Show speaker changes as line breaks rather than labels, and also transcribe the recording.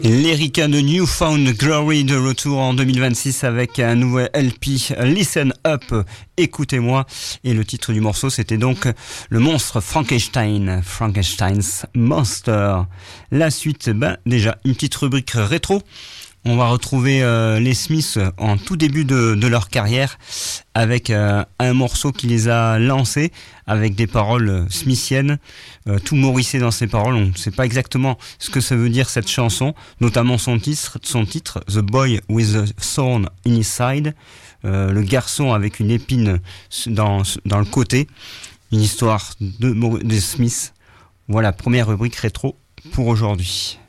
L'Erika de Newfound Glory de retour en 2026 avec un nouvel LP Listen Up, écoutez-moi. Et le titre du morceau, c'était donc le monstre Frankenstein, Frankenstein's Monster. La suite, déjà une petite rubrique rétro. On va retrouver les Smiths en tout début de leur carrière avec un morceau qui les a lancés avec des paroles smithiennes, tout morissé dans ses paroles. On ne sait pas exactement ce que ça veut dire cette chanson, notamment son titre The Boy with a Thorn in His Side, le garçon avec une épine dans le côté, une histoire des Smiths. Voilà, première rubrique rétro pour aujourd'hui.